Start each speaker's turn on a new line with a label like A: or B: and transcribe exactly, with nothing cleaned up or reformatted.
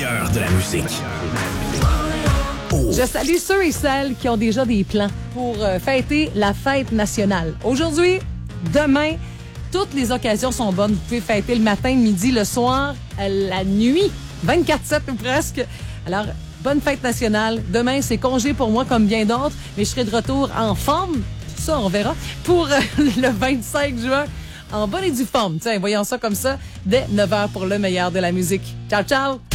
A: meilleur de la musique. Oh.
B: Je salue ceux et celles qui ont déjà des plans pour euh, fêter la fête nationale. Aujourd'hui, demain, toutes les occasions sont bonnes. Vous pouvez fêter le matin, le midi, le soir, euh, la nuit, vingt-quatre sept ou presque. Alors, bonne fête nationale. Demain, c'est congé pour moi comme bien d'autres, mais je serai de retour en forme. Ça, on verra. Pour euh, le vingt-cinq juin, en bonne et due forme. Tiens, voyons ça comme ça, dès neuf heures pour le meilleur de la musique. Ciao, ciao!